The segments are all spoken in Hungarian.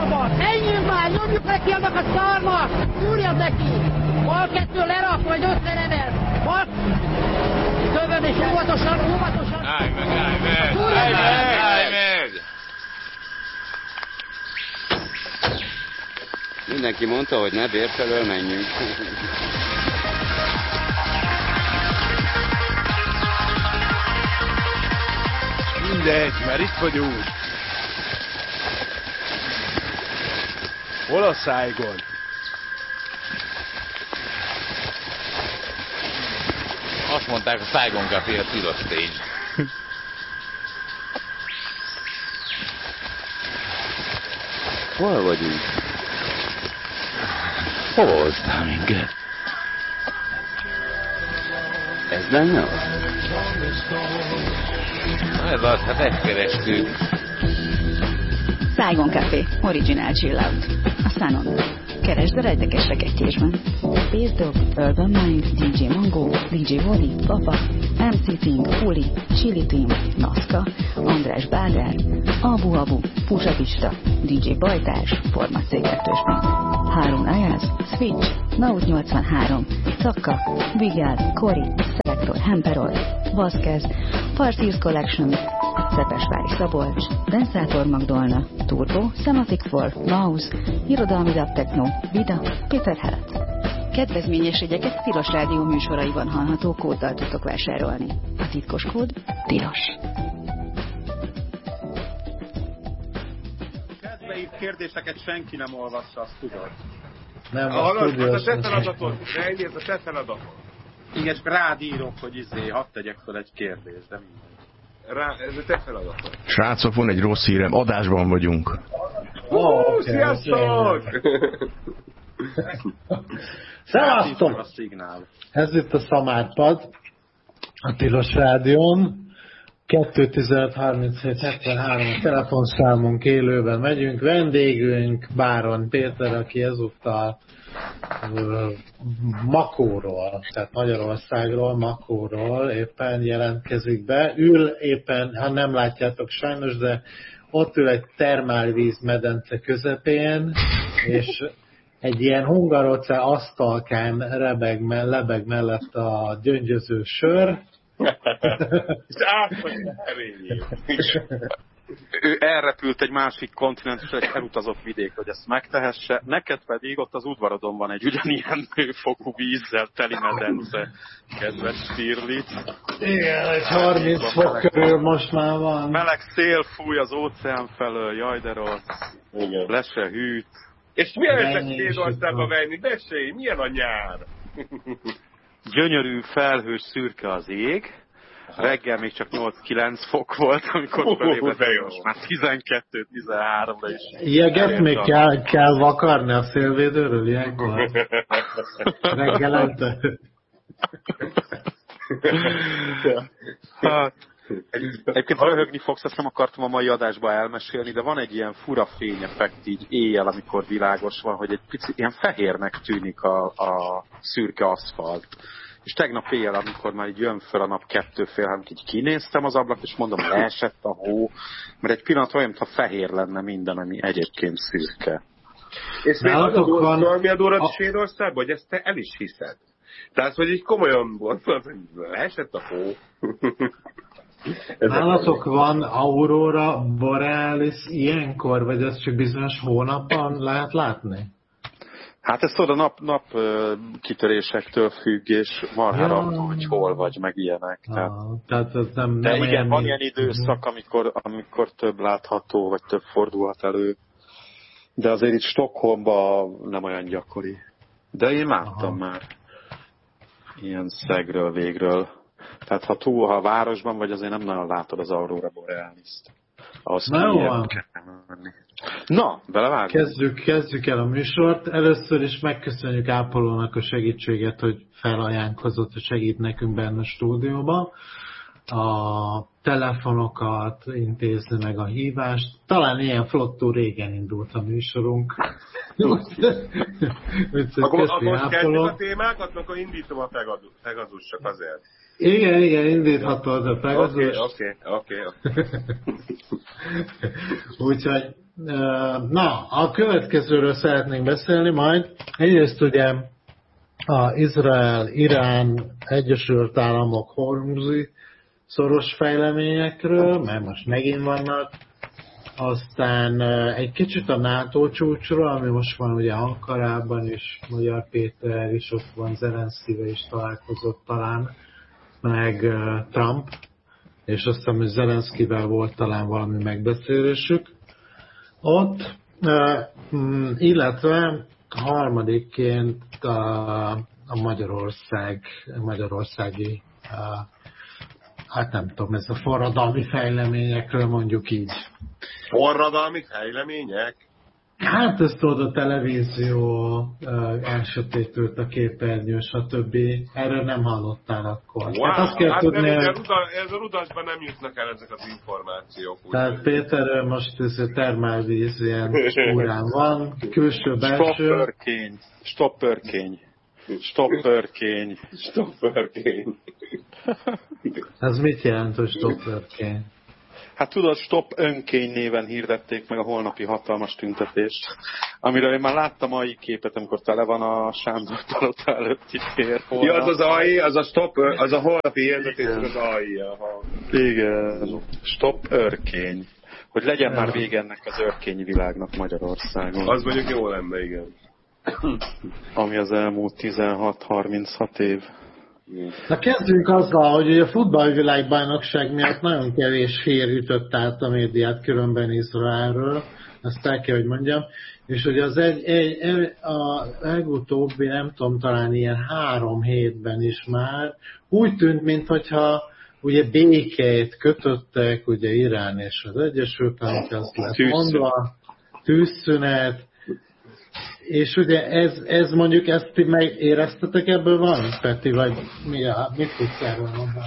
abba! Menjünk már, nyomjuk neki annak a szarnak! Szúrjad neki! Bal kettő lerak, majd összerevel! Bal... Tövön és óvatosan! Állj meg! Mindenki mondta, hogy ne bér felől menjünk. Mindegy, mert itt vagyunk. Hol a Saigon? Azt mondták, a Saigon Café a tilos stage. Hol vagyunk? Hova hoztál minket? Ez lenne az? Ez az, hát ezt kerestük. Saigon Café, Original Chill Out. A Sunon. Keresd a rejtekes rekettyésben. Space Dog, Urban Mind, DJ Mango, DJ Wally, Papa, MC Thing, Puli, Chili Team, Nazca, András Bágár, Abu Abu, Pusapista, DJ Bajtás, Format C2-sben. Harun Ayaz, Switch, Naut 83, Takka, Vigál, Kori, Selector, Hemperol, Vazquez, Parseers Collection, Szepesvári Szabolcs, Denszátor Magdolna, Turbo, Sematic for, Mouse, Irodalmi Dub Techno, Vida, Péter Helec. Kedvezményes jegyeket a Tilos Rádió műsoraiban hallható kóddal tudtok vásárolni. A titkos kód TILOS. Kedveid kérdéseket senki nem olvassa, azt tudod. Nem, az a te feladatod, Reini, ez a te feladatod. Igen, csak rád írok, hogy hadd tegyek fel egy kérdést, de mindegy. Ez a te feladatod. Srácok, van egy rossz hírem, adásban vagyunk. Sziasztok! Szevasztok! Ez itt a Szamárpad, a Tilos Rádión. 215-37-73 a telefonszámunk, élőben megyünk. Vendégünk Báron Péter, aki ezúttal Makóról, tehát Magyarországról, Makóról éppen jelentkezik be. Ül éppen, ha nem látjátok sajnos, de ott ül egy termálvízmedence közepén, és egy ilyen hungarocell asztalkán lebeg mellett a gyöngyöző sör. Ő elrepült egy másik kontinensre, és elutazott vidékre, hogy ezt megtehesse. Neked pedig ott az udvarodon van egy ugyanilyen hőfokú vízzel teli medence, kedves Stirlitz. Igen, egy 30 fok körül most már van. Meleg szél fúj az óceán felől, jaj de rossz. Igen. Le se hűt. És milyen ezek Svédországba venni? Mesélj, milyen a nyár? Gyönyörű, felhős, szürke az ég. Reggel még csak 8-9 fok volt, amikor belépett, most már 12-13-ra is. Ilyeget még kell vakarni a szélvédőről ilyenkor? Reggelente? Hát, egyébként röhögni fogsz, ezt nem akartam a mai adásba elmesélni, de van egy ilyen fura fényeffekt így éjjel, amikor világos van, hogy egy picit ilyen fehérnek tűnik a szürke aszfalt. És tegnap éjjel, amikor már így jön föl a nap 2:30, így kinéztem az ablak, és mondom, leesett a hó, mert egy pillanat olyan, mintha fehér lenne minden, ami egyébként szürke. És még az a Dormiadóra Svédországban, hogy ezt te el is hiszed. Tehát, hogy így komolyan mondod, hogy leesett a hó. Nálatok van aurora borealis ilyenkor, vagy ez csak bizonyos hónapban lehet látni? Hát ez tudod, a nap kitörésektől függ, és marhára, hogy hol vagy, meg ilyenek. Tehát ez nem de igen, van ilyen időszak, amikor több látható, vagy több fordulhat elő. De azért itt Stockholmban nem olyan gyakori. De én láttam már ilyen szegről, végről. Tehát ha a városban vagy, azért nem nagyon látod az aurora borealis-t. Na, belevágunk. Kezdjük el a műsort. Először is megköszönjük Ápolónak a segítséget, hogy felajánlkozott, hogy segít nekünk benne a stúdióba. A telefonokat intézni, meg a hívást. Talán ilyen flottú régen indult a műsorunk. Akkor kezdjük a témákat, akkor indítom a Pegasus csak azért. Igen, indíthatod a Pegasus. Oké. Úgyhogy, na, a következőről szeretnénk beszélni majd. Egyrészt ugye a Izrael-Irán Egyesült Államok Hormuzi szoros fejleményekről, mert most megint vannak. Aztán egy kicsit a NATO csúcsról, ami most van ugye Ankarában is, Magyar Péter is ott van, Zelenszkivel is találkozott talán, meg Trump, és azt hiszem, hogy Zelenszkivel volt talán valami megbeszélésük ott, illetve harmadikként a magyarországi hát nem tudom, ez a forradalmi fejleményekről mondjuk így. Forradalmi fejlemények? Hát ezt tudod, a televízió elsötétült a képernyő, stb. Erről nem hallottál akkor. Wow, hát azt kell tudni, ez a rudasban nem jutnak el ezek az információk. Tehát Péter, most ez a termálvíz ilyen órán van, külső-belső. Stopperkény. Ez mit jelent, hogy stopperkény? Hát tudod, Stop önkény néven hirdették meg a holnapi hatalmas tüntetést, amiről én már láttam mai képet, amikor tele van a Sándor palota előtti tér. Ja, az AI, az a stop, az a holnapi hirdetés, az AI. Aha. Igen, Stop örkény. Hogy legyen már vége ennek az örkényi világnak Magyarországon. Az mondjuk jó lenne, igen. Ami az elmúlt 16-36 év. Na kezdjünk azzal, hogy a futballvilágbajnokság miatt nagyon kevés hír ütött át a médiát különben Izraelről, azt el kell, hogy mondjam, és hogy az a legutóbbi, nem tudom, talán ilyen 3 hétben is már úgy tűnt, mintha ugye békét kötöttek, ugye Irán és az Egyesült Államok, az lett mondva, tűzszünet. És ugye ez mondjuk, ezt ti megéreztetek, ebből van, Peti, vagy mit tudsz erről mondani?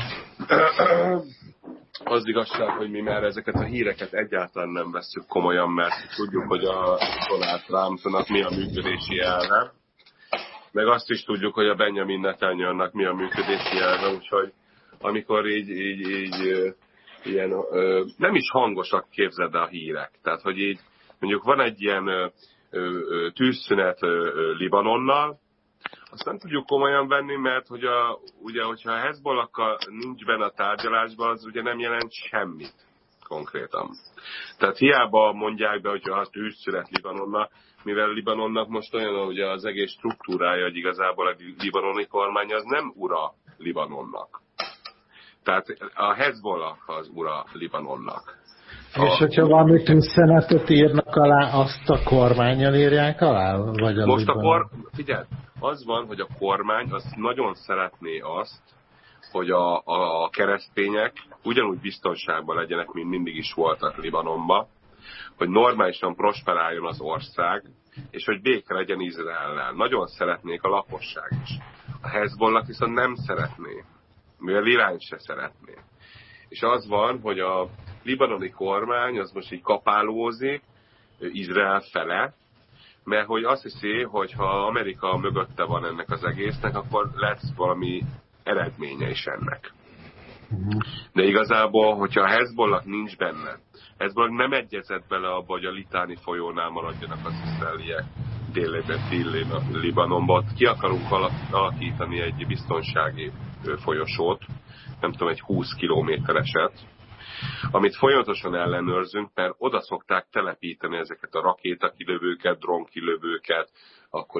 Az igazság, hogy mi már ezeket a híreket egyáltalán nem vesszük komolyan, mert tudjuk, hogy a Donald Trumpnak mi a működési elve, meg azt is tudjuk, hogy a Benjamin Netanyahu-nak mi a működési elve, úgyhogy amikor így ilyen, nem is hangosak, képzeld el a hírek. Tehát, hogy így mondjuk van egy ilyen tűzszünet Libanonnal, azt nem tudjuk komolyan venni, mert hogy ugye, hogyha a Hezbollakkal nincs benne a tárgyalásban, az ugye nem jelent semmit konkrétan. Tehát hiába mondják be, hogyha az tűzszünet Libanonnal, mivel Libanonnak most olyan ugye az egész struktúrája, hogy igazából a libanoni kormány az nem ura Libanonnak. Tehát a Hezbollah az ura Libanonnak. És hogyha valami tűzszenetet írnak alá, azt a kormánnyal írják alá? Vagy most figyelj, az van, hogy a kormány az nagyon szeretné azt, hogy a keresztények ugyanúgy biztonságban legyenek, mint mindig is voltak Libanonban, hogy normálisan prosperáljon az ország, és hogy béke legyen Izraellel. Nagyon szeretnék a lakosság is. A Hezbollah viszont nem szeretné, mivel Irán se szeretné. És az van, hogy a libanoni kormány az most így kapálózik Izrael fele, mert hogy azt hiszi, hogy ha Amerika mögötte van ennek az egésznek, akkor lesz valami eredménye is ennek. De igazából, hogyha a Hezbollah nincs benne, Hezbollah nem egyezett bele abba, hogy a Litáni folyónál maradjanak az izraeliek délében Libanonban. Ki akarunk alakítani egy biztonsági folyosót, nem tudom, egy 20 kilométereset, amit folyamatosan ellenőrzünk, mert oda szokták telepíteni ezeket a rakétakilövőket, drónkilövőket, akkor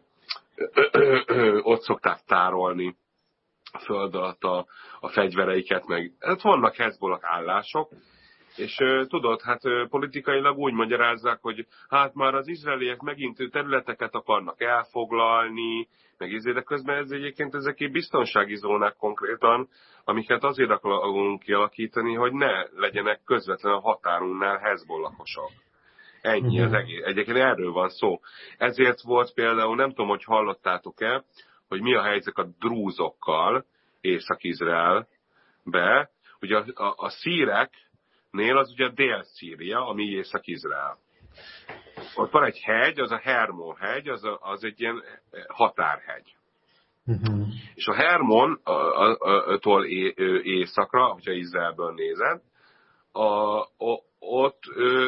ott szokták tárolni a föld alatt a fegyvereiket, meg hát vannak Hezbollah állások, és tudod, hát politikailag úgy magyarázzák, hogy hát már az izraeliek megint területeket akarnak elfoglalni, de közben ez egyébként ezek biztonsági zónák konkrétan, amiket azért akarunk kialakítani, hogy ne legyenek közvetlen a határunknál Hezbollahosok. Ennyi az egész. Egyébként erről van szó. Ezért volt például, nem tudom, hogy hallottátok-e, hogy mi a helyzet a drúzokkal Észak-Izraelbe. Ugye a szíreknél az ugye Dél-Szíria, ami Észak-Izrael. Ott van egy hegy, az a Hermon hegy, az egy ilyen határhegy. És a Hermontól északra, hogyha Izraelből nézed, ott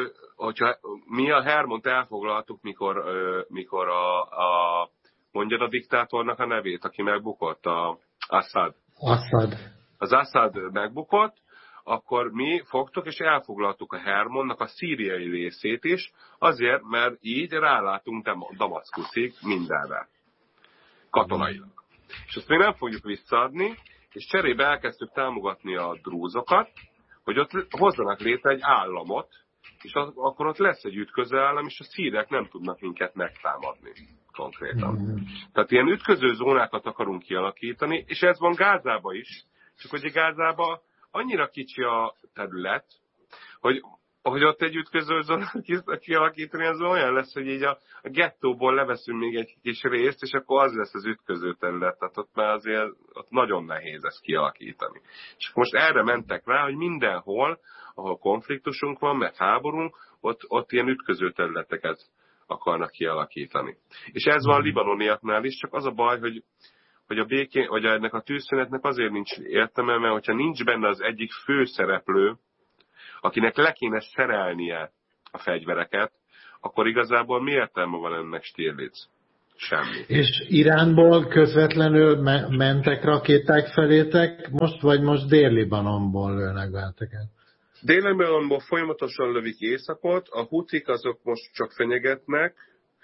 hogyha mi a Hermont elfoglaltuk, mikor mondjad a diktátornak a nevét, aki megbukott, Assad. Az Assad megbukott, akkor mi fogtuk és elfoglaltuk a Hermonnak a szíriai részét is, azért, mert így rálátunk Damaszkuszig mindenre. Katonailag. És ezt még nem fogjuk visszaadni, és cserébe elkezdtük támogatni a drúzokat, hogy ott hozzanak létre egy államot, és akkor ott lesz egy ütköző állam, és a szírek nem tudnak minket megtámadni konkrétan. Tehát ilyen ütköző zónákat akarunk kialakítani, és ez van Gázában is, csak hogy Gázában annyira kicsi a terület, hogy ott egy ütköző zónát kialakítani, az olyan lesz, hogy így a gettóból leveszünk még egy kis részt, és akkor az lesz az ütköző terület. Tehát ott már azért ott nagyon nehéz ezt kialakítani. És most erre mentek rá, hogy mindenhol, ahol konfliktusunk van, meg háborunk, ott ilyen ütköző területeket akarnak kialakítani. És ez van a libanoniaknál is, csak az a baj, hogy a békén, vagy ennek a tűzszünetnek azért nincs értelme, mert hogyha nincs benne az egyik főszereplő, akinek le kéne szerelnie a fegyvereket, akkor igazából mi értelme van ennek, Stirlitz? Semmi. És Iránból közvetlenül mentek rakéták felétek, vagy most Dél-Libanonból lőnek benneteket? Dél-Libanonból folyamatosan lövik északot, a hutik azok most csak fenyegetnek,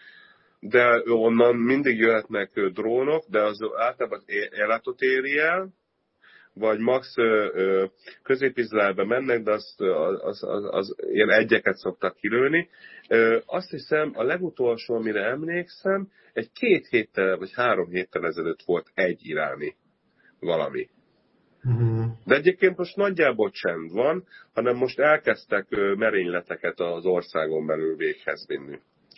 de onnan mindig jöhetnek drónok, de az általában ellátót éri el, vagy max közép-Izraelbe mennek, de az ilyen egyeket szoktak kilőni. Azt hiszem, a legutolsó, amire emlékszem, egy 2 héttel, vagy 3 héttel ezelőtt volt egy iráni valami. De egyébként most nagyjából csend van, hanem most elkezdtek merényleteket az országon belül véghez vinni.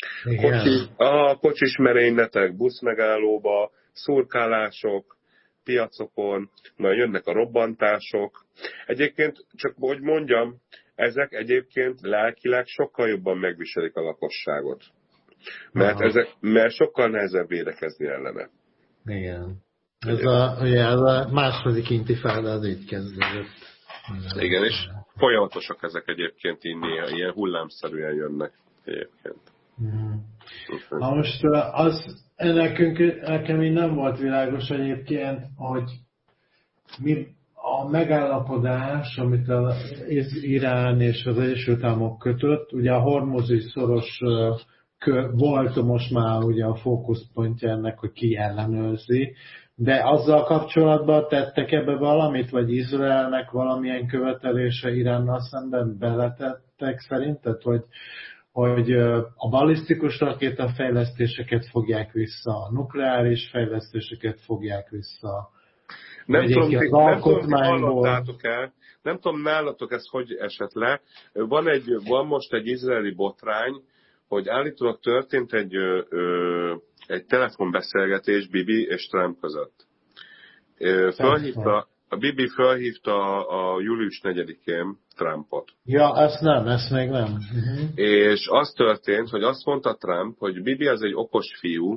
Kocsis merényletek, buszmegállóba, szurkálások, piacokon, majd jönnek a robbantások. Egyébként, csak hogy mondjam, ezek egyébként lelkileg sokkal jobban megviselik a lakosságot. Mert sokkal nehezebb védekezni ellene. Igen. Ez a második intifáda az így kezdődött. Igen, és folyamatosak ezek egyébként, így néha ilyen hullámszerűen jönnek egyébként. Na most nekem így nem volt világos egyébként, hogy a megállapodás, amit az Irán és az Egyesült Államok kötött, ugye a hormuzi szoros volt most már ugye a fókuszpontja ennek, hogy ki ellenőrzi, de azzal kapcsolatban tettek ebbe valamit, vagy Izraelnek valamilyen követelése Iránnal szemben beletettek szerinted, hogy a balisztikus rakétafejlesztéseket fogják vissza, a nukleáris fejlesztéseket fogják vissza. Nem tudom, nálatok ez hogy esett le. Van most egy izraeli botrány, hogy állítólag történt egy telefonbeszélgetés Bibi és Trump között. A Bibi felhívta a július 4-én Trumpot. Ja, ezt még nem. És az történt, hogy azt mondta Trump, hogy Bibi az egy okos fiú,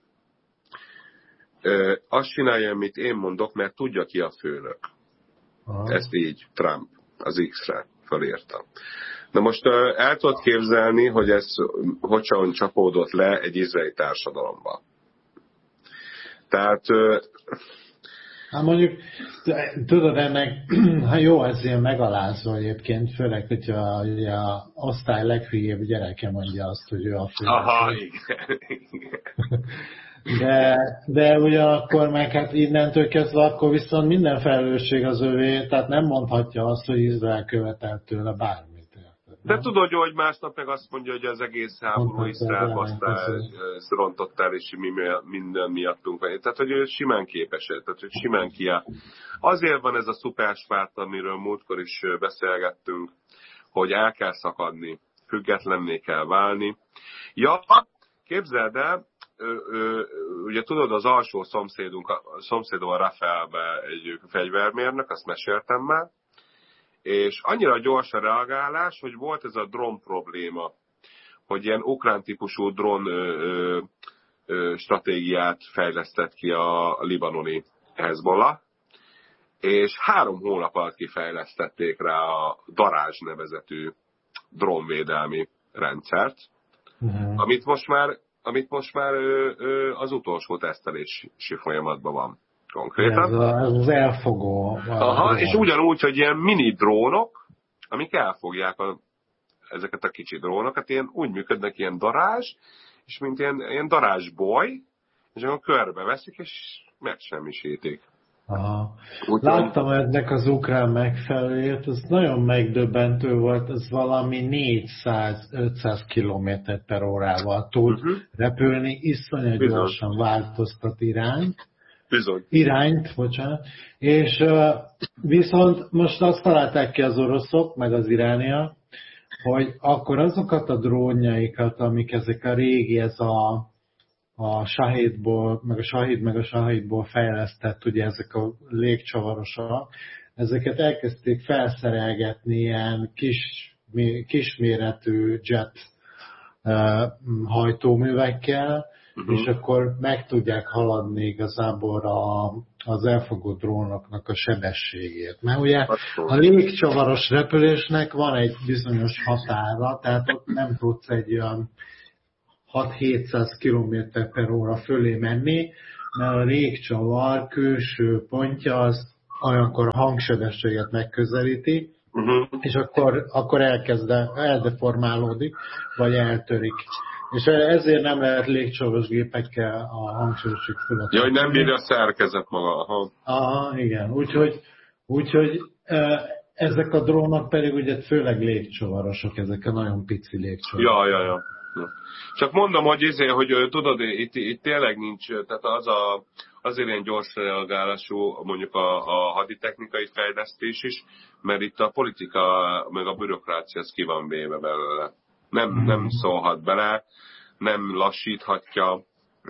azt csinálja, amit én mondok, mert tudja ki a főnök. Ezt így Trump az X-re felírta. Na most el tudod képzelni, hogy ez hogyan csapódott le egy izraeli társadalomba. Tehát... Hát mondjuk, tudod, ennek, jó, ez ilyen megalázva egyébként, főleg, hogyha a osztály leghülyébb gyereke mondja azt, hogy ő a főnök. Aha, igen. De ugyanakkor meg hát innentől kezdve akkor viszont minden felelősség az övé, tehát nem mondhatja azt, hogy Izrael követelt tőle bármit. De tudod, hogy másnap meg azt mondja, hogy az egész háború Izrael rontott el, és minden miattunk van. Tehát, hogy ő simán képes, tehát, hogy simán kiáll. Azért van ez a szuperspárt, amiről múltkor is beszélgettünk, hogy el kell szakadni, függetlenné kell válni. Ja, képzeld el, ugye tudod, az alsó szomszédom a Rafaelbe egy fegyvermérnök, azt meséltem már, és annyira gyors a reagálás, hogy volt ez a drón probléma, hogy ilyen ukrán típusú drón stratégiát fejlesztett ki a libanoni Hezbollah, és 3 hónap alatt kifejlesztették rá a Darázs nevezetű drónvédelmi rendszert, amit most már az utolsó tesztelési folyamatban van konkrétan. Ez az elfogó. Aha, és ugyanúgy, hogy ilyen mini drónok, amik elfogják ezeket a kicsi drónokat, ilyen úgy működnek, ilyen darázs, és mint ilyen darázsboly, és akkor körbe veszik, és megsemmisítik. Aha. Láttam ennek az ukrán megfelelőjét, ez nagyon megdöbbentő volt, ez valami 400-500 km/órával tud repülni, iszonyat gyorsan változtat irányt. Irányt, bocsánat. És viszont most azt találták ki az oroszok, meg az irániak, hogy akkor azokat a drónjaikat, amik ezek a régi, ez a Shahidból, meg a Shahidból fejlesztett, ugye ezek a légcsavarosak, ezeket elkezdték felszerelgetni ilyen kisméretű jet hajtóművekkel, és akkor meg tudják haladni igazából az elfogó drónoknak a sebességét. Mert ugye a légcsavaros repülésnek van egy bizonyos határa, tehát ott nem tudsz egy olyan 6-700 km/h fölé menni, mert a légcsavar külső pontja az olyankor a hangsebességet megközelíti, és akkor eldeformálódik, vagy eltörik. És ezért nem lehet légcsavaros gépekkel a hangsebesség fölött. Ja, hogy nem bírja a szerkezet maga. Aha, igen. Úgyhogy ezek a drónok pedig ugye főleg légcsavarosok, ezek a nagyon pici légcsavarosok. Ja. Csak mondom, hogy tudod, itt tényleg nincs, tehát azért ilyen gyors reagálású mondjuk a haditechnikai fejlesztés is, mert itt a politika meg a bürokrácia az ki van véve belőle. Nem szólhat bele, nem lassíthatja.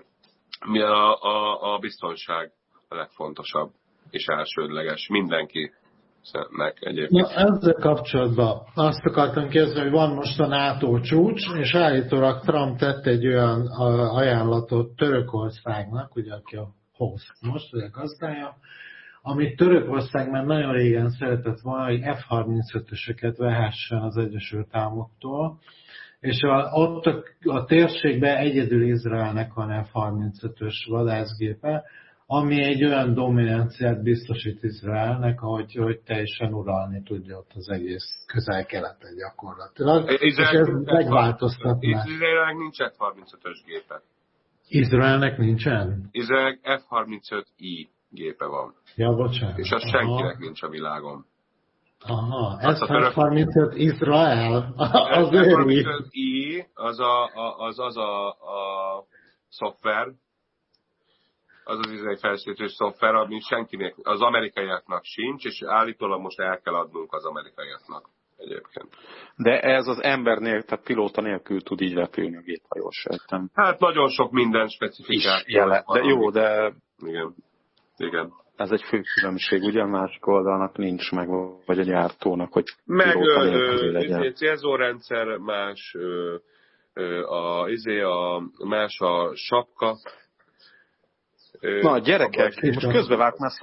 A biztonság a legfontosabb és elsődleges mindenki. Ja, ezzel kapcsolatban azt akartam kérdezni, hogy van most a NATO csúcs, és állítólag Trump tett egy olyan ajánlatot Törökországnak, ugye aki a host most, ugye a gazdája, amit Törökország már nagyon régen szeretett volna, hogy F-35-ösöket vehessen az Egyesült Államoktól, és ott a térségben egyedül Izraelnek van F-35-ös vadászgépe, ami egy olyan dominanciát biztosít Izraelnek, hogy teljesen uralni tudja ott az egész közel-keleten gyakorlatilag. És ez megváltoztat már. Izraelnek nincs F-35-ös gépe. Izraelnek nincsen? Izraelnek F-35i gépe van. Ja, bocsánat. És az senkinek nincs a világon. Aha, ez F-35 Izrael, az őri. F-35i az a szoftver, az izraeli felszítős szoftver, ami senkinek, az amerikaiaknak sincs, és állítólag most el kell adnunk az amerikaiaknak egyébként. De ez az ember nélkül, tehát pilóta nélkül tud így repülni a gép, ha jól sejtem. Hát nagyon sok minden specifikált. De jó, de... Igen. Ez egy fő különbség, ugye a másik oldalnak nincs meg, vagy a gyártónak, hogy meg pilóta nélkül legyen. Célzórendszer más, más a sapka. Na, gyerekek, most közbevágok, már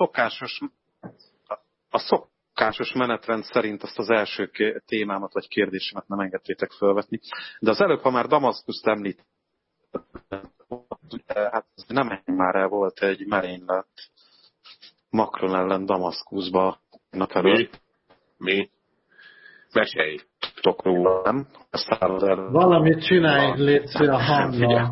szokásos menetrend szerint azt az első témámat vagy kérdésemet nem engedtétek felvetni. De az előbb, ha már Damaszkuszt említ, hát nem már el volt egy merénylet Macron ellen Damaszkuszba nap előtt. Mi? Mesélj. Tudok róla, nem? Valamit csinálj, légy a hanggal.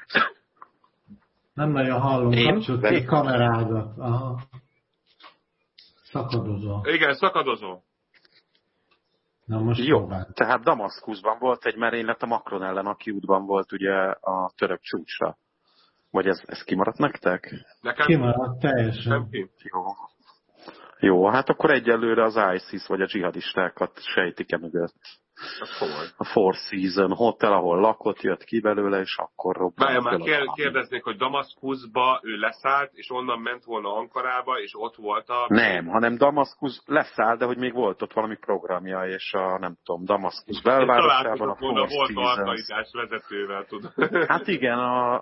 Nem nagyon hallom, kapcsolt ki kamerádat. Aha. Szakadozó. Igen, szakadozó. Na most jó, próbál. Tehát Damaszkuszban volt egy merénylet a Macron ellen, aki útban volt ugye a török csúcsra. Vagy ez kimaradt nektek? Nekem kimaradt teljesen. Jó, hát akkor egyelőre az ISIS vagy a dzsihadistákat sejtik mögött. A Four Seasons Hotel, ahol lakott, jött ki belőle, és akkor robbant. Már kérdeznék, hogy Damaszkuszba ő leszállt, és onnan ment volna Ankarába, és ott volt a... Nem, hanem Damaszkusz leszállt, de hogy még volt ott valami programja, és nem tudom, Damaszkusz belvárosában a Four Seasons... Volt alkalítás vezetővel, tudom. Hát igen,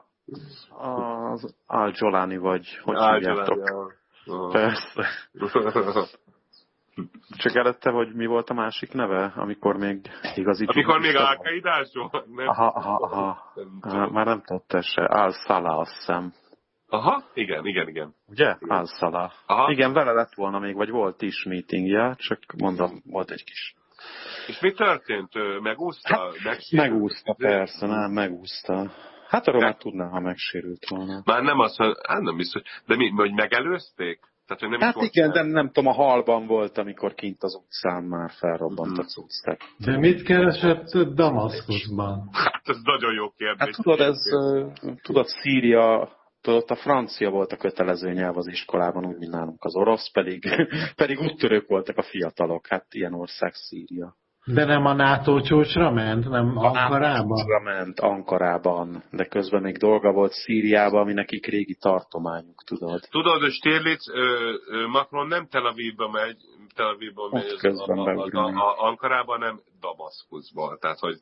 az Al-Jolani, vagy hogy hívjátok. Persze. Csak előtte, hogy mi volt a másik neve, amikor még igazi... Amikor még Al-Qaidás volt? Már nem tudta se. Al-Salah, azt hiszem. Aha, igen. Ugye? Al-Salah. Igen, vele lett volna még, vagy volt is meetingje, csak mondom, volt egy kis... És mi történt? Megúszta? Hát, megúszta, persze, nem, megúszta. Hát arról már tudná, ha megsérült volna. Már nem azt, nem biztos. De mi, hogy megelőzték? Tehát, hogy nem hát igen, de nem tudom, a halban volt, amikor kint az utcán már felrobbant a cucctek. De mit keresett Damaszkuszban? Hát ez nagyon jó kérdés. Hát tudod, Szíria, tudod, a francia volt a kötelező nyelv az iskolában, úgy, mint nálunk az orosz, pedig úttörők voltak a fiatalok. Hát ilyen ország Szíria. De nem a NATO csúcsra ment, nem Ankarában? A NATO ment Ankarában, de közben még dolga volt Szíriában, ami nekik régi tartományuk, tudod. Tudod, Stirlitz, Macron nem Tel Avivba megy Ankarában, nem Damaszkuszban. Tehát, hogy...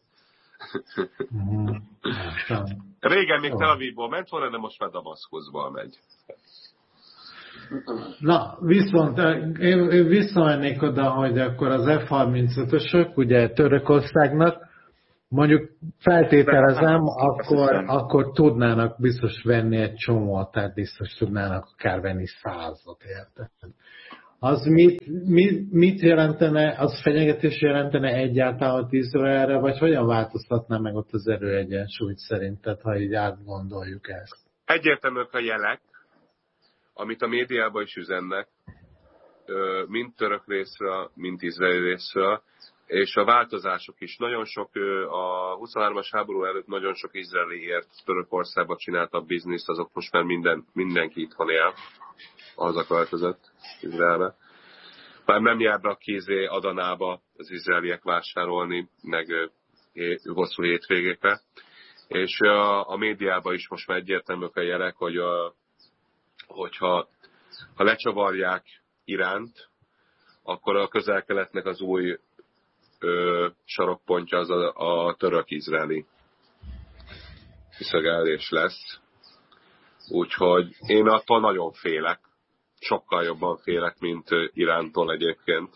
Régen még Tel Avivból ment volna, de most már Damaszkuszból megy. Na, viszont én visszamennék oda, hogy akkor az F-35-ösök, ugye Törökországnak, mondjuk feltételezem, akkor tudnának biztos venni egy csomót, tehát biztos tudnának akár venni 100-at, érted? Az mit jelentene, az fenyegetés jelentene egyáltalán Izraelre, vagy hogyan változtatná meg ott az erőegyensúlyt szerinted, ha így átgondoljuk ezt? Egyértelműek a jelek, amit a médiában is üzennek, mind török részről, mind izraeli részről, és a változások is. Nagyon sok, a 23-as háború előtt nagyon sok izraeli ért Törökországba csinálta bizniszt, azok most már mindenki itthon él, hazaköltözött Izraelbe. Már nem járnak ki Adanába az izraeliek vásárolni, meg hosszú hétvégékre. És a médiában is most már egyértelműek a jelek, hogyha lecsavarják Iránt, akkor a közel-keletnek az új sarokpontja az a török-izraeli kiszögelés lesz. Úgyhogy én attól nagyon félek. Sokkal jobban félek, mint Irántól egyébként.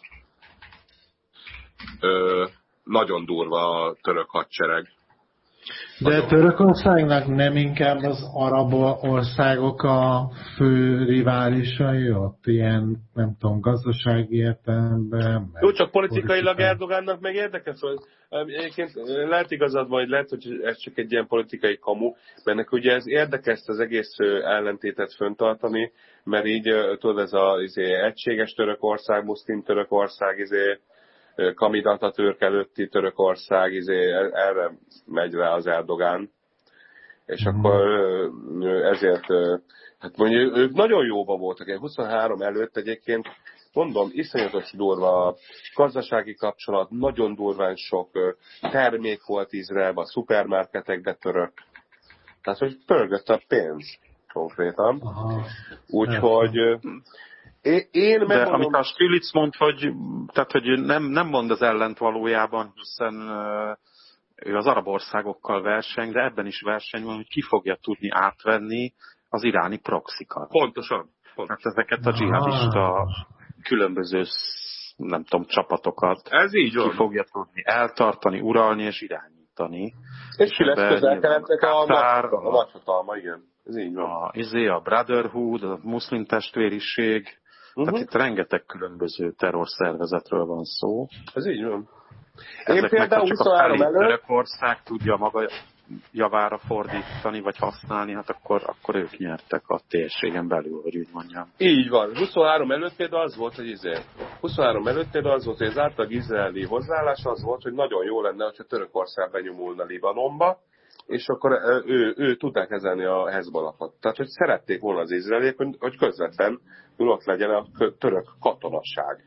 Nagyon durva a török hadsereg. De Törökországnak nem inkább az arab országok a fő riválisai ott, ilyen, nem tudom, gazdasági értelemben? Jó, csak politikailag Erdogánnak meg érdekes, hogy egyébként lehet igazad, vagy lehet, hogy ez csak egy ilyen politikai kamu, mert neki ugye ez érdekes az egész ellentétet föntartani, mert így tudod, ez az egységes Törökország, muszlim Törökország, Kamil Atatürk előtti Törökország, erre megy rá az Erdogán. És akkor ezért, hát mondjuk ők nagyon jóban voltak. 23 előtt egyébként, mondom, iszonyatos durva a gazdasági kapcsolat, nagyon durván sok termék volt Izraelben, a szupermarketekbe török. Tehát, hogy pörgött a pénz konkrétan. Úgyhogy... Én de amit a Stirlitz mond, hogy nem mond az ellent valójában, hiszen ő az arab országokkal verseng, de ebben is verseny van, hogy ki fogja tudni átvenni az iráni proxikat. Pontosan. Hát ezeket a dzsihadista különböző, nem tudom, csapatokat ez így ki fogja tudni eltartani, uralni és irányítani. És ki lesz közel-keletnek a nagyhatalma, igen. Ez így van. A Brotherhood, a muszlim testvériség, tehát itt rengeteg különböző terrorszervezetről van szó. Ez így van. Ezeknek csak a felé Törökország tudja maga javára fordítani, vagy használni, hát akkor ők nyertek a térségen belül, hogy úgy mondjam. Így van. 23 előtt például az volt, hogy az átlag izraeli hozzáállás az volt, hogy nagyon jó lenne, hogyha Törökország benyomulna Libanonba, és akkor ő tudná kezelni a Hezbollahot. Tehát, hogy szerették volna az izraeliek, hogy közvetlen ott legyen a török katonasság.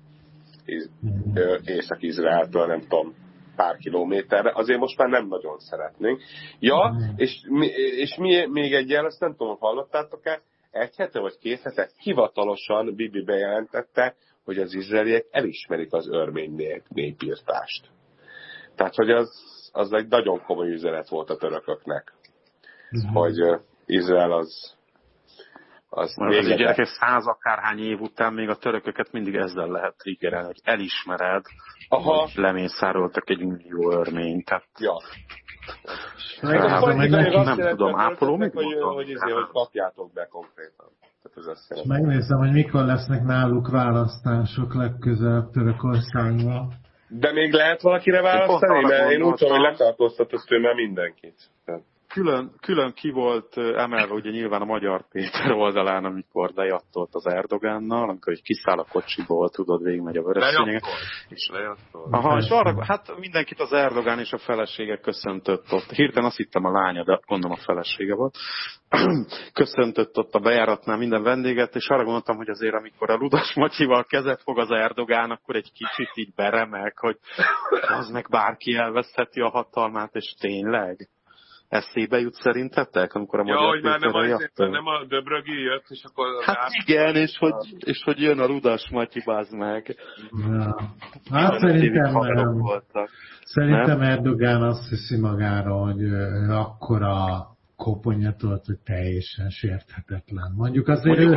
Észak-Izraeltől, nem tudom, pár kilométerre. Azért most már nem nagyon szeretnénk. Ja, és még egy jel, azt nem tudom, hallottátok-e, egy hete vagy 2 hete hivatalosan Bibi bejelentette, hogy az izraeliek elismerik az örmény népírtást. Tehát, hogy az egy nagyon komoly üzenet volt a törököknek, hogy Izrael Az ugye gyerekek 100 akárhány év után még a törököket mindig ezzel lehet triggerelni, hogy elismered, hogy lemészároltak egy millió örményt. Tehát... Ja. Nem tudom, ápoló mit mondom? Hogy kapjátok be konkrétan. Megnézem, hogy mikor lesznek náluk választások legközelebb Törökországban. De még lehet valakire választani? Mert én úgy tudom, hogy letartóztatott tőle mindenkit. Külön ki volt emelve ugye nyilván a Magyar Péter oldalán, amikor lejattolt az Erdogánnal, amikor kiszáll a kocsiból, tudod, végigmegy a Vörös-szőnyegen. Aha, és arra, hát mindenkit az Erdogán és a felesége köszöntött ott. Hirtelen azt hittem a lánya, de gondolom a felesége volt. Köszöntött ott a bejáratnál minden vendéget, és arra gondoltam, hogy azért amikor a Ludas Matyival kezet fog az Erdogán, akkor egy kicsit így beremeg, hogy az meg bárki elvesztheti a hatalmát, és tényleg. Eszébe jut szerintetek, amikor a Magyar Péterre jöttem? Nem a Döbrögi jött, és akkor... Hát igen, és hogy jön a Ludas Matyi, bázd meg. Ja. Hát szerintem Erdogán azt hiszi magára, hogy ő akkora koponyatolt, hogy teljesen sérthetetlen. Mondjuk azért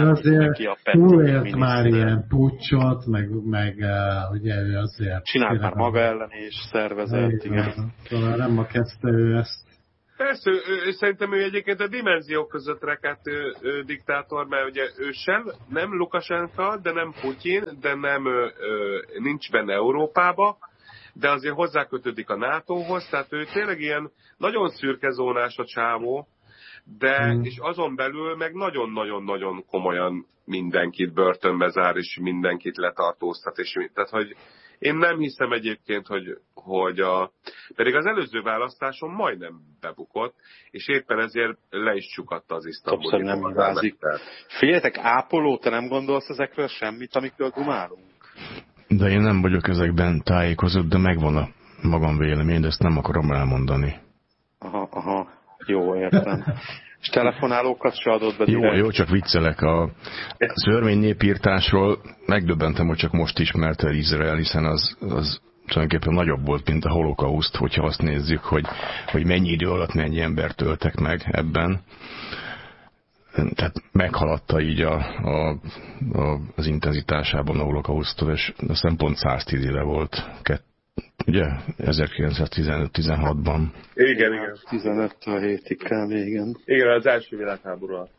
túlélt már ilyen puccsot, meg ugye ő azért... Csinált már maga ellen is szervezett, igen. Nem ma kezdte ő ezt. Persze, szerintem ő egyébként a dimenziók között rekedt diktátor, mert ugye ő sem, nem Lukasenka, de nem Putyin, de nem nincs benne Európába, de azért hozzákötődik a NATO-hoz, tehát ő tényleg ilyen nagyon szürke zónás a csávó, de és azon belül meg nagyon-nagyon-nagyon komolyan mindenkit börtönbe zár, és mindenkit letartóztat, és tehát, hogy én nem hiszem egyébként, hogy pedig az előző választáson majdnem bebukott, és éppen ezért le is csukatta az isztambuli. Nem hibázik. Figyeljetek, ápoló, te nem gondolsz ezekről semmit, amikről dumálunk? De én nem vagyok ezekben tájékozott, de megvan a magam vélemény, de ezt nem akarom elmondani. Aha, jó, értem. És telefonálókat se adott be direkt? Jó, csak viccelek. A örmény népírtásról megdöbbentem, hogy csak most ismerte el Izrael, hiszen az tulajdonképpen nagyobb volt, mint a holokauszt, hogyha azt nézzük, hogy mennyi idő alatt mennyi embert öltek meg ebben. Tehát meghaladta így az intenzitásában a holokausztot, és aztán pont 110 éve volt, ugye? 1915-16-ban. Igen. 15-től 7-ig kell, igen. Igen, az első világháború alatt.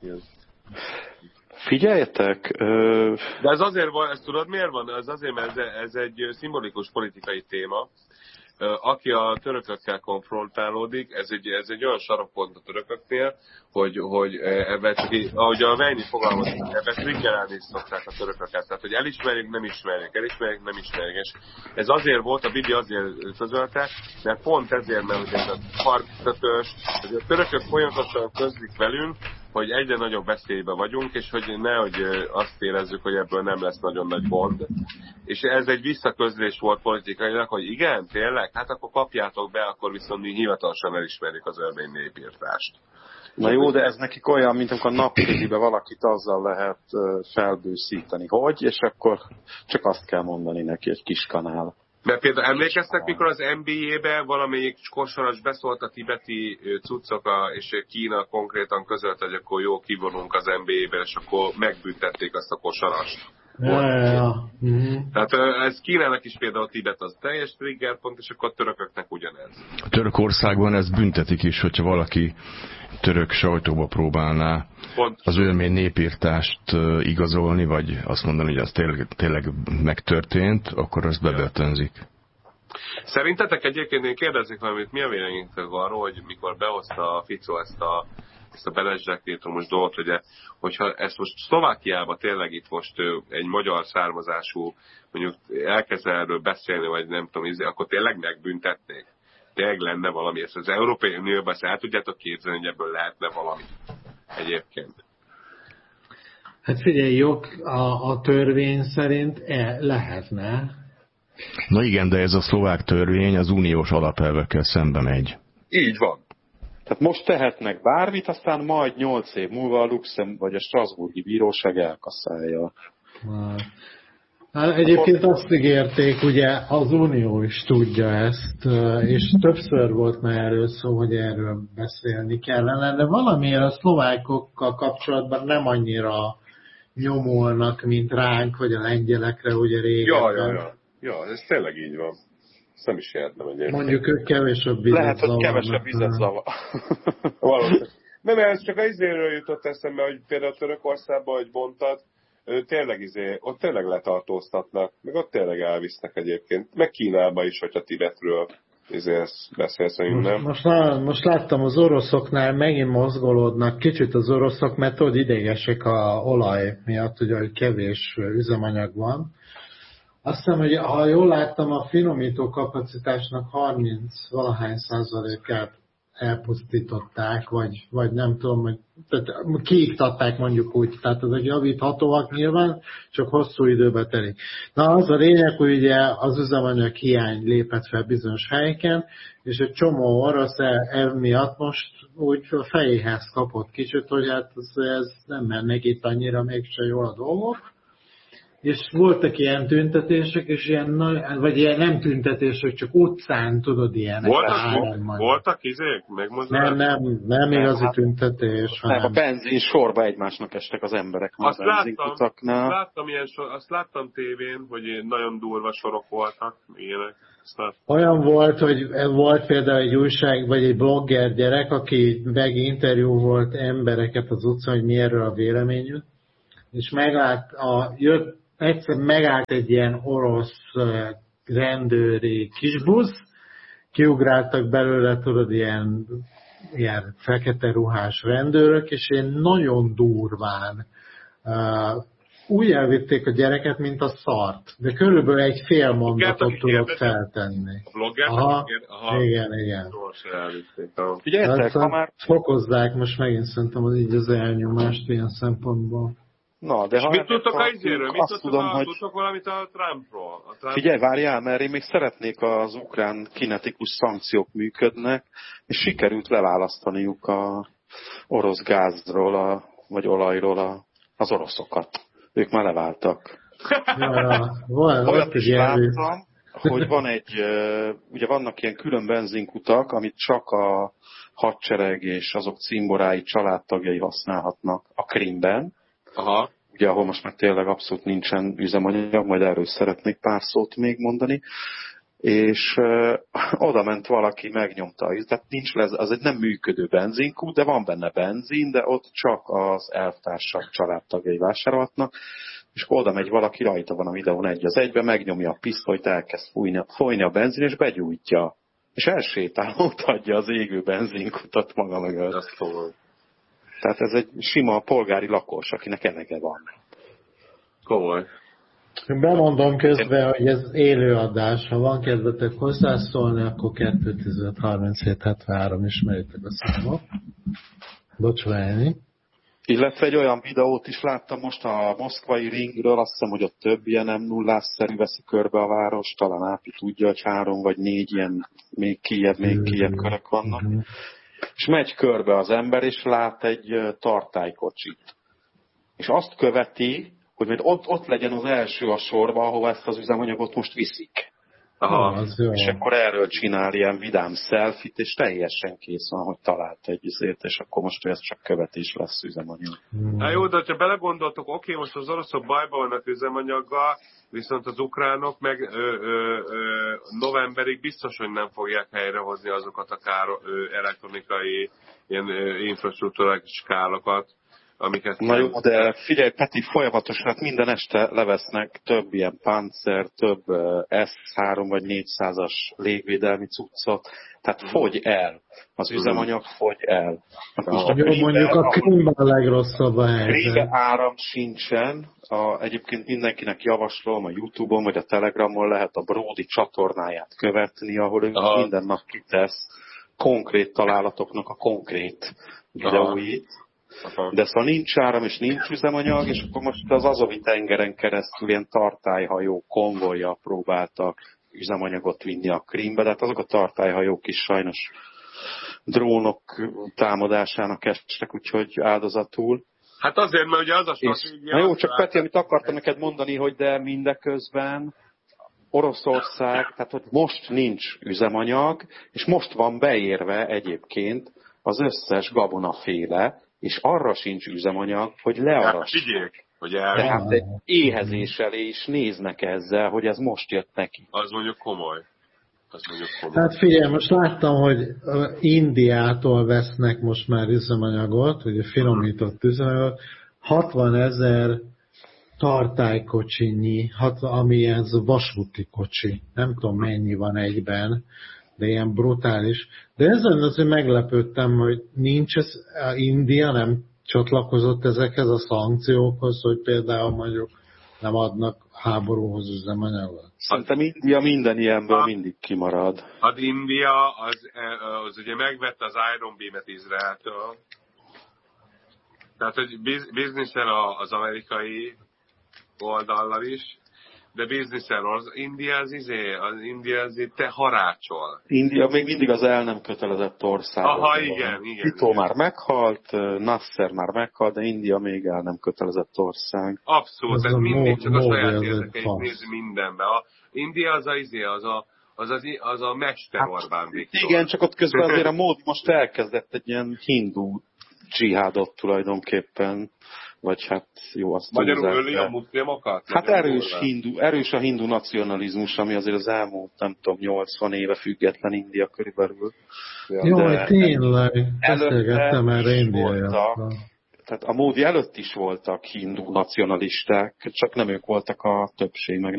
Figyeljetek! De ez azért van, ezt tudod miért van? Ez azért, mert ez egy szimbolikus politikai téma. Aki a törökökkel konfrontálódik, ez egy olyan sarokpont a törököknél, hogy ebben csak így, ahogy a Vejni fogalmazik, ebben triggerelni szokták a törököket. Tehát, hogy elismerjük, nem ismerjük, és ez azért volt, a Bibi azért közölte, mert pont ezért, mert hogy ez a harckötős, hogy a törökök folyamatosan közlik velünk, hogy egyre nagyobb veszélyben vagyunk, és hogy nehogy azt érezzük, hogy ebből nem lesz nagyon nagy gond. És ez egy visszaközlés volt politikailag, hogy igen, tényleg, hát akkor kapjátok be, akkor viszont mi hivatalosan elismerjük az örmény népírtást. Na jó, de ez nekik olyan, mint amikor a napköziben valakit azzal lehet felbőszíteni, hogy, és akkor csak azt kell mondani neki, egy kis kanál. Mert például emlékeztek, mikor az NBA-be valamelyik kosaras beszólt a tibeti cuccokra, és Kína konkrétan közölt, hogy akkor jó, kivonunk az NBA-be, és akkor megbüntették azt a kosarast. Ja. Tehát ez Kínának is például Tibet az teljes triggerpont, és akkor a törököknek ugyanez. A Törökországban ezt büntetik is, hogyha valaki török sajtóba próbálná az örmény népírtást igazolni, vagy azt mondani, hogy az tényleg megtörtént, akkor azt bebörtönzik. Szerintetek egyébként én kérdezik valamit, mi a véleményetek arról, hogy mikor behozta a Fico ezt a belezsdektétomos dolgot, hogyha ezt most Szlovákiában tényleg itt most egy magyar származású, mondjuk elkezd erről beszélni, vagy nem tudom, akkor tényleg megbüntetnék? Tényleg lenne valami, ezt az Európai Unióban ezt el tudjátok képzelni, hogy ebből lehetne valami egyébként? Hát figyelj, a törvény szerint lehetne. Na igen, de ez a szlovák törvény az uniós alapelvekkel szembe megy. Így van. Tehát most tehetnek bármit, aztán majd 8 év múlva a Luxemburg vagy a Strasbourgi bíróság elkasszálja. Hát egyébként azt ígérték, ugye az Unió is tudja ezt, és többször volt már erről szó, hogy erről beszélni kellene, de valamiért a szlovákokkal kapcsolatban nem annyira nyomulnak, mint ránk, vagy a lengyelekre, ugye régebben. Ja, ez tényleg így van. Ezt nem is értem egyébként. Mondjuk ők kevesebb vizet lehet, hogy kevesebb vizet zavar. Valószínűleg. Nem, ez csak az izéről jutott eszembe, hogy például Törökországban, hogy mondtad, tényleg ott tényleg letartóztatnak, meg ott tényleg elvisznek egyébként. Meg Kínában is, hogyha Tibetről beszélsz, nem? Most láttam az oroszoknál megint mozgolódnak kicsit az oroszok, mert tudod idegesek a olaj miatt, ugye, hogy kevés üzemanyag van. Azt hiszem, hogy ha jól láttam, a finomító kapacitásnak 30-valahány% elpusztították, vagy nem tudom, hogy kiiktatták mondjuk úgy, tehát ezek javíthatóak nyilván, csak hosszú időbe telik. Na az a lényeg, hogy ugye az üzemanyag hiány lépett fel bizonyos helyeken, és egy csomó orosz miatt most úgy a fejéhez kapott kicsit, hogy hát ez nem mennek itt annyira mégse jól a dolgok. És voltak ilyen tüntetések, és vagy ilyen nem tüntetések, csak utcán, tudod, ilyenek. Voltak izék? Nem igazi tüntetés. Nem, a benzin sorba egymásnak estek az emberek. Azt láttam tévén, hogy nagyon durva sorok voltak, ilyenek. Olyan volt, hogy volt például egy újság, vagy egy blogger gyerek, aki meginterjú volt embereket az utcán, hogy mi erről a véleményük, és egyszer megállt egy ilyen orosz rendőri kisbusz, kiugráltak belőle, tudod, ilyen fekete ruhás rendőrök, és ilyen nagyon durván úgy elvitték a gyereket, mint a szart. De körülbelül egy fél mondatot tudott feltenni. A blogger? Igen. Figyeljetek, ha már... Fokozzák most megint szerintem az elnyomást ilyen szempontból. Na, de mit tudtok a izéről? Tudtok valamit a Trumpról? Figyelj, várjál, mert én még szeretnék, az ukrán kinetikus szankciók működnek, és sikerült leválasztaniuk az orosz gázról, vagy olajról az oroszokat. Ők már leváltak. Olyat is láttam, hogy ugye vannak ilyen külön benzinkutak, amit csak a hadsereg és azok cimborái, családtagjai használhatnak a Krímben. Aha. Ugye, ahol most már tényleg abszolút nincsen üzemanyag, majd erről szeretnék pár szót még mondani, és oda ment valaki, megnyomta, tehát az egy nem működő benzinkút, de van benne benzin, de ott csak az elvtársak, családtagjai vásárolhatnak, és oda megy valaki, rajta van a videón 1:1, megnyomja a pisztolyt, elkezd folyni a benzin, és begyújtja. És elsétál, ott adja az égő benzinkutat maga mögött. Tehát ez egy sima polgári lakos, akinek elege van. Komoly. Bemondom közben, hogy ez élőadás. Ha van kedvetek hozzászólni, akkor 2-15-37-73 ismeritek a számot. Bocsánat. Illetve egy olyan videót is láttam most a moszkvai ringről, azt hiszem, hogy ott több ilyen nem nullásszerű veszi körbe a város, talán Ápi tudja, hogy 3 vagy 4 ilyen még kijebb körök vannak. És megy körbe az ember, és lát egy tartálykocsit. És azt követi, hogy majd ott legyen az első a sorba, ahova ezt az üzemanyagot most viszik. Aha. És akkor erről csinál ilyen vidám selfit, és teljesen kész van, hogy talált egy izét, és akkor most ez csak követés lesz üzemanyag. Hát jó, de ha belegondoltok, oké, most az oroszok bajban vannak üzemanyaggal, viszont az ukránok meg novemberig biztos, hogy nem fogják helyrehozni azokat a elektronikai ilyen infrastruktúrális károkat, amiket... Na jó, de figyelj, Peti, folyamatosan, hát minden este levesznek több ilyen Panzer, több S3 vagy 400-as légvédelmi cuccot, tehát fogy el. Az üzemanyag fogy el. Mondjuk a Krímben a legrosszabb a helyzet. Krímben áram sincsen. Egyébként mindenkinek javaslom, a YouTube-on vagy a Telegramon lehet a Brody csatornáját követni, ahol ő minden nap kitesz konkrét találatoknak a konkrét videóit. De szóval nincs áram és nincs üzemanyag, és akkor most az Azovi tengeren keresztül ilyen tartályhajó konvojjal próbáltak üzemanyagot vinni a Krímbe, de hát azok a tartályhajók is sajnos drónok támadásának estek, úgyhogy áldozatul. Hát azért, mert ugye az a stratégia... Na jó, csak Peti, amit akartam neked mondani, hogy de mindeközben Oroszország, tehát hogy most nincs üzemanyag, és most van beérve egyébként az összes gabonaféle, és arra sincs üzemanyag, hogy learass. Figyéljék, hogy Tehát egy éhezés elé is néznek ezzel, hogy ez most jött neki. Az mondjuk komoly. Hát figyelj, most láttam, hogy Indiától vesznek most már üzemanyagot, ugye finomított üzemanyagot, 60 000 tartálykocsinyi, ami ez vasúti kocsi. Nem tudom mennyi van egyben, de ilyen brutális. De ezen azért meglepődtem, hogy nincs ez, India nem csatlakozott ezekhez a szankciókhoz, hogy például mondjuk nem adnak háborúhoz üzemanyagot. Szerintem India minden ilyenből mindig kimarad. Hát India az ugye megvette az Iron Beam-et Izraeltől. Tehát, hogy bizniszel az amerikai oldallal is, de bizniszel az India az te harácsol. India még mindig az el nem kötelezett ország. Aha, igen. Tito már meghalt, Nasser már meghalt, de India még el nem kötelezett ország. Abszolút, ez mindig csak a saját érdekeit nézi mindenbe. India az a Mester Orbán Viktor. Igen, csak ott közben azért a Módi most elkezdett egy ilyen hindu dzsihádot tulajdonképpen. Vagy hát jó, azt magyarul öli a muszlimokat? Hát erős a hindu nacionalizmus, ami azért az elmúlt, nem tudom, 80 éve független India körülbelül. Jó, tényleg, beszélgettem erre Indiájától. Tehát a Módi előtt is voltak hindu nacionalisták, csak nem ők voltak a többség, meg